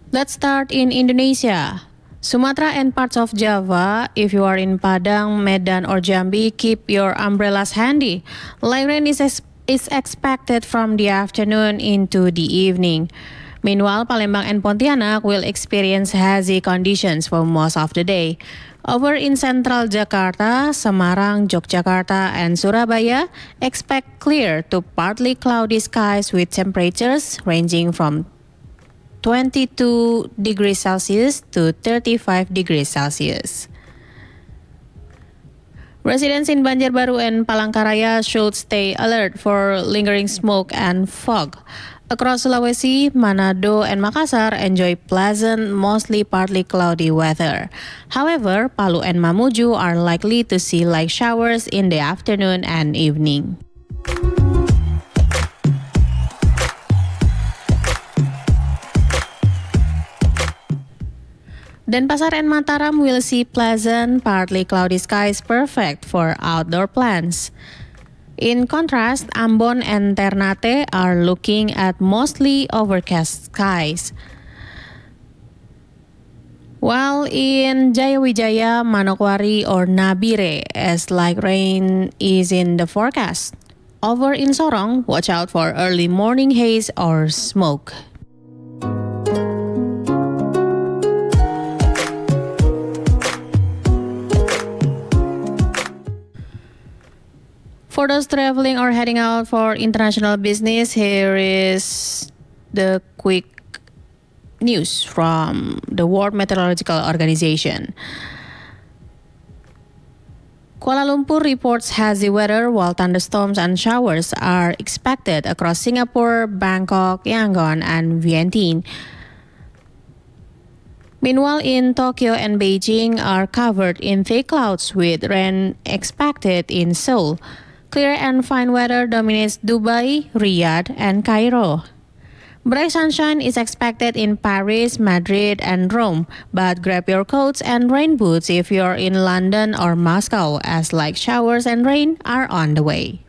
Let's start in Indonesia. Sumatra and parts of Java. If you are in Padang, Medan, or Jambi, keep your umbrellas handy. Light rain is expected from the afternoon into the evening. Meanwhile, Palembang and Pontianak will experience hazy conditions for most of the day. Over in central Jakarta, Semarang, Yogyakarta, and Surabaya, expect clear to partly cloudy skies with temperatures ranging from 22 degrees Celsius to 35 degrees Celsius. Residents in Banjarbaru and Palangkaraya should stay alert for lingering smoke and fog. Across Sulawesi, Manado, and Makassar enjoy pleasant, mostly partly cloudy weather. However, Palu and Mamuju are likely to see light showers in the afternoon and evening. Denpasar and Mataram will see pleasant, partly cloudy skies perfect for outdoor plans. In contrast, Ambon and Ternate are looking at mostly overcast skies. While in Jayawijaya, Manokwari, or Nabire, as light rain is in the forecast. Over in Sorong, watch out for early morning haze or smoke. For those traveling or heading out for international business, here is the quick news from the World Meteorological Organization. Kuala Lumpur reports hazy weather while thunderstorms and showers are expected across Singapore, Bangkok, Yangon, and Vientiane. Meanwhile, in Tokyo and Beijing are covered in thick clouds with rain expected in Seoul. Clear and fine weather dominates Dubai, Riyadh, and Cairo. Bright sunshine is expected in Paris, Madrid, and Rome, but grab your coats and rain boots if you're in London or Moscow, as light showers and rain are on the way.